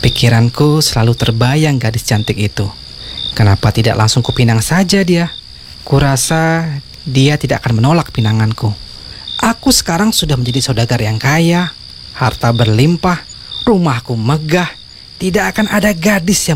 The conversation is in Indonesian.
Pikiranku selalu terbayang gadis cantik itu. Kenapa tidak langsung kupinang saja dia? Kurasa dia tidak akan menolak pinanganku. Aku sekarang sudah menjadi saudagar yang kaya, harta berlimpah, rumahku megah. Tidak akan ada gadis yang